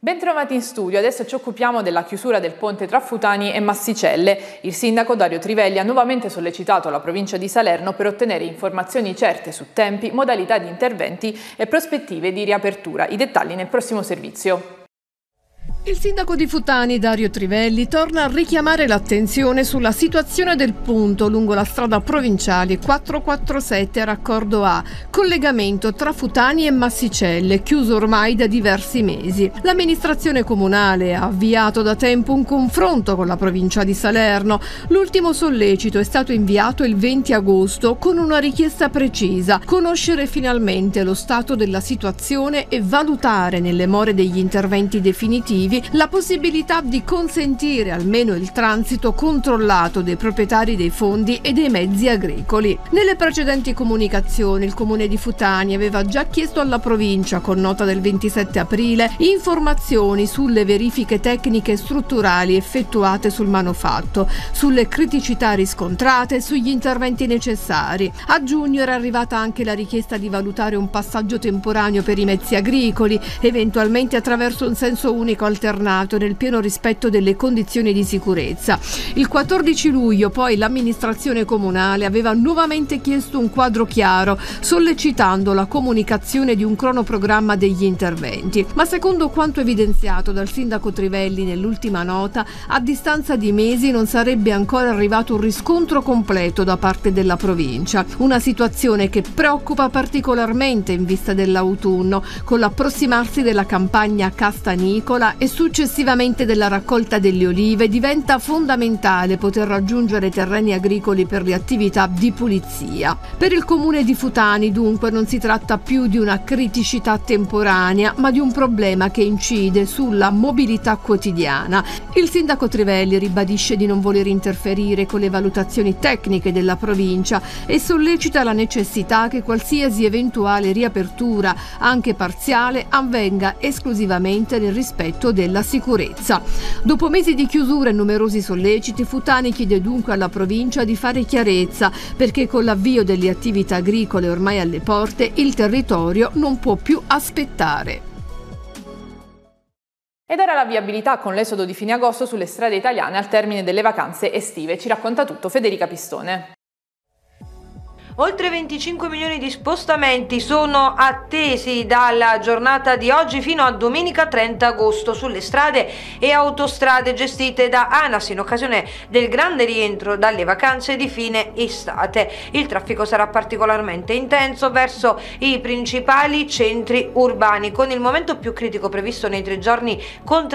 Bentrovati in studio, adesso ci occupiamo della chiusura del ponte tra Futani e Massicelle. Il sindaco Dario Trivelli ha nuovamente sollecitato la provincia di Salerno per ottenere informazioni certe su tempi, modalità di interventi e prospettive di riapertura. I dettagli nel prossimo servizio. Il sindaco di Futani, Dario Trivelli, torna a richiamare l'attenzione sulla situazione del punto lungo la strada provinciale 447 a raccordo A, collegamento tra Futani e Massicelle, chiuso ormai da diversi mesi. L'amministrazione comunale ha avviato da tempo un confronto con la provincia di Salerno. L'ultimo sollecito è stato inviato il 20 agosto con una richiesta precisa: conoscere finalmente lo stato della situazione e valutare, nelle more degli interventi definitivi, la possibilità di consentire almeno il transito controllato dei proprietari dei fondi e dei mezzi agricoli. Nelle precedenti comunicazioni il comune di Futani aveva già chiesto alla provincia, con nota del 27 aprile, informazioni sulle verifiche tecniche e strutturali effettuate sul manufatto, sulle criticità riscontrate e sugli interventi necessari. A giugno era arrivata anche la richiesta di valutare un passaggio temporaneo per i mezzi agricoli, eventualmente attraverso un senso unico alternato nel pieno rispetto delle condizioni di sicurezza. Il 14 luglio poi l'amministrazione comunale aveva nuovamente chiesto un quadro chiaro, sollecitando la comunicazione di un cronoprogramma degli interventi. Ma secondo quanto evidenziato dal sindaco Trivelli nell'ultima nota, a distanza di mesi non sarebbe ancora arrivato un riscontro completo da parte della provincia. Una situazione che preoccupa particolarmente in vista dell'autunno, con l'approssimarsi della campagna castanicola e successivamente della raccolta delle olive. Diventa fondamentale poter raggiungere terreni agricoli per le attività di pulizia. Per il comune di Futani dunque non si tratta più di una criticità temporanea, ma di un problema che incide sulla mobilità quotidiana. Il sindaco Trivelli ribadisce di non voler interferire con le valutazioni tecniche della provincia e sollecita la necessità che qualsiasi eventuale riapertura, anche parziale, avvenga esclusivamente nel rispetto della sicurezza. Dopo mesi di chiusura e numerosi solleciti, Futani chiede dunque alla provincia di fare chiarezza, perché con l'avvio delle attività agricole ormai alle porte il territorio non può più aspettare. Ed ora la viabilità con l'esodo di fine agosto sulle strade italiane al termine delle vacanze estive. Ci racconta tutto Federica Pistone. Oltre 25 milioni di spostamenti sono attesi dalla giornata di oggi fino a domenica 30 agosto sulle strade e autostrade gestite da ANAS in occasione del grande rientro dalle vacanze di fine estate. Il traffico sarà particolarmente intenso verso i principali centri urbani, con il momento più critico previsto nei 3 giorni